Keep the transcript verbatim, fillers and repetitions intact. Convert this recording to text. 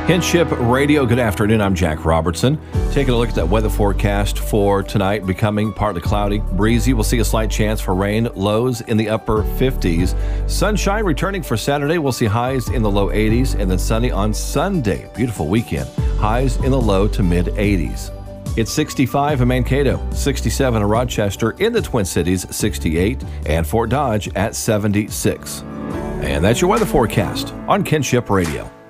Kinship Radio, good afternoon. I'm Jack Robertson. Taking a look at that weather forecast for tonight, becoming partly cloudy, breezy. We'll see a slight chance for rain, lows in the upper fifties. Sunshine returning for Saturday. We'll see highs in the low eighties, and then sunny on Sunday. Beautiful weekend. Highs in the low to mid eighties. It's sixty-five in Mankato, sixty-seven in Rochester, in the Twin Cities, sixty-eight, and Fort Dodge at seventy-six. And that's your weather forecast on Kinship Radio.